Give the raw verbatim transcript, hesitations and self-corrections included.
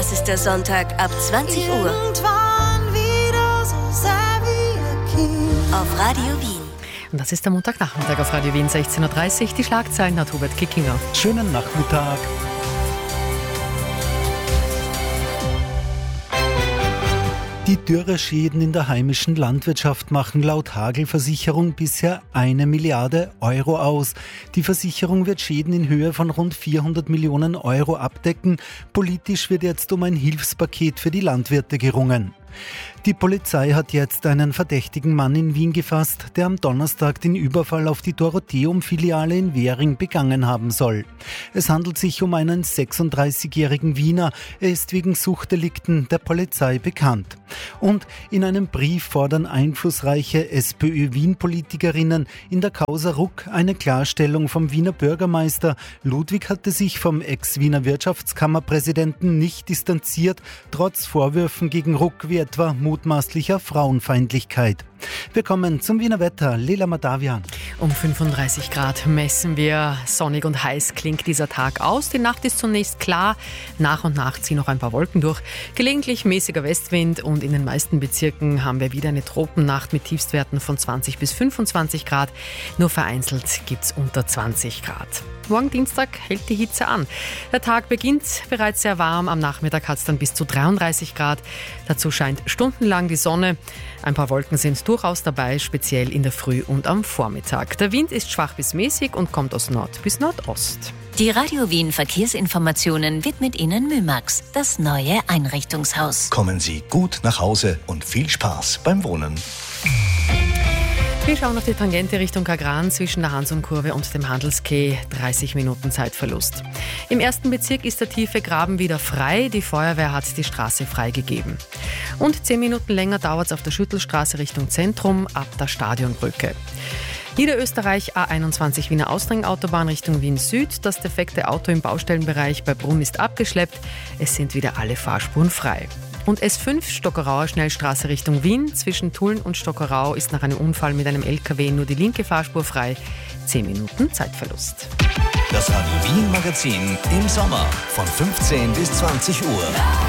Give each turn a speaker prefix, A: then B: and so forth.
A: Das ist der Sonntag ab zwanzig Uhr.
B: Irgendwann wieder so sehr wie ein Kind.
A: Auf Radio Wien.
C: Und das ist der Montagnachmittag auf Radio Wien, sechzehn Uhr dreißig. Die Schlagzeilen hat Hubert Kickinger.
D: Schönen Nachmittag. Die Dürreschäden in der heimischen Landwirtschaft machen laut Hagelversicherung bisher eine Milliarde Euro aus. Die Versicherung wird Schäden in Höhe von rund vierhundert Millionen Euro abdecken. Politisch wird jetzt um ein Hilfspaket für die Landwirte gerungen. Die Polizei hat jetzt einen verdächtigen Mann in Wien gefasst, der am Donnerstag den Überfall auf die Dorotheum-Filiale in Währing begangen haben soll. Es handelt sich um einen sechsunddreißigjährigen Wiener. Er ist wegen Suchtdelikten der Polizei bekannt. Und in einem Brief fordern einflussreiche SPÖ-Wien-Politikerinnen in der Causa Ruck eine Klarstellung vom Wiener Bürgermeister. Ludwig hatte sich vom Ex-Wiener Wirtschaftskammerpräsidenten nicht distanziert, trotz Vorwürfen gegen Ruck wie etwa mutmaßlicher Frauenfeindlichkeit. Wir kommen zum Wiener Wetter. Lela Madavian.
C: Um fünfunddreißig Grad messen wir. Sonnig und heiß klingt dieser Tag aus. Die Nacht ist zunächst klar. Nach und nach ziehen noch ein paar Wolken durch. Gelegentlich mäßiger Westwind und in den meisten Bezirken haben wir wieder eine Tropennacht mit Tiefstwerten von zwanzig bis fünfundzwanzig Grad. Nur vereinzelt gibt es unter zwanzig Grad. Morgen Dienstag hält die Hitze an. Der Tag beginnt bereits sehr warm. Am Nachmittag hat es dann bis zu dreiunddreißig Grad. Dazu scheint stundenlang die Sonne. Ein paar Wolken sind durchaus dabei, speziell in der Früh und am Vormittag. Der Wind ist schwach bis mäßig und kommt aus Nord bis Nordost.
A: Die Radio Wien Verkehrsinformationen widmet Ihnen Mymax, das neue Einrichtungshaus.
E: Kommen Sie gut nach Hause und viel Spaß beim Wohnen.
C: Wir schauen auf die Tangente Richtung Kagran zwischen der Hansum-Kurve und dem Handelskeh. dreißig Minuten Zeitverlust. Im ersten Bezirk ist der tiefe Graben wieder frei. Die Feuerwehr hat die Straße freigegeben. Und zehn Minuten länger dauert es auf der Schüttelstraße Richtung Zentrum ab der Stadionbrücke. Niederösterreich A einundzwanzig Wiener Ausdrängautobahn Richtung Wien Süd. Das defekte Auto im Baustellenbereich bei Brunn ist abgeschleppt. Es sind wieder alle Fahrspuren frei. Und S fünf Stockerauer Schnellstraße Richtung Wien. Zwischen Tulln und Stockerau ist nach einem Unfall mit einem L K W nur die linke Fahrspur frei. zehn Minuten Zeitverlust.
E: Das Radio Wien Magazin im Sommer von fünfzehn bis zwanzig Uhr.